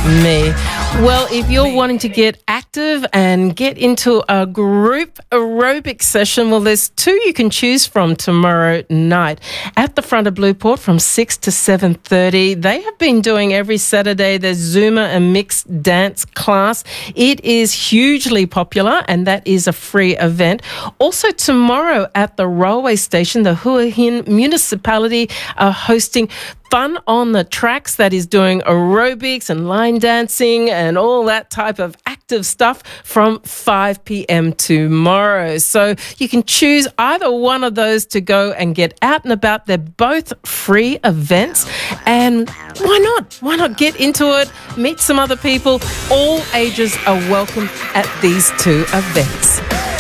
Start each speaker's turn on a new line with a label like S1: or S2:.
S1: me. Well, if you're wanting to get active and get into a group aerobic session, well, there's two you can choose from tomorrow night. At the front of Blueport from 6 to 7:30, they have been doing every Saturday their Zumba and mixed dance class. It is hugely popular and that is a free event. Also tomorrow at the railway station, the Hua Hin Municipality are hosting Fun on the Tracks, that is doing aerobics and line dancing and all that type of active stuff from 5 p.m. tomorrow. So you can choose either one of those to go and get out and about. They're both free events. And why not? Why not get into it, meet some other people? All ages are welcome at these two events.